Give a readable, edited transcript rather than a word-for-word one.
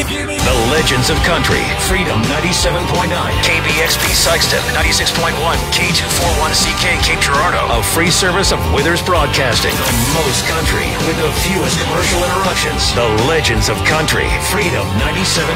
The Legends of Country, Freedom 97.9, KBXP Sykeston 96.1, K241CK Cape Girardeau, a free service of Withers Broadcasting. The most country with the fewest commercial interruptions. The Legends of Country, Freedom 97.9.